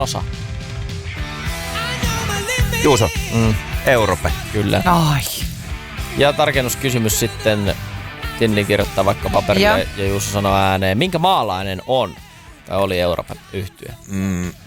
osa. Juuso. Europe. Kyllä. Ai. Ja tarkennuskysymys sitten. Tinni kirjoittaa vaikka paperille ja Juuso sanoo ääneen. Minkä maalainen on tai oli Euroopan yhtye?